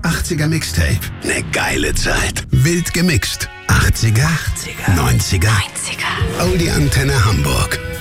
80er Mixtape. Ne geile Zeit. Wild gemixt. 80er, 90er. Oldie Antenne Hamburg.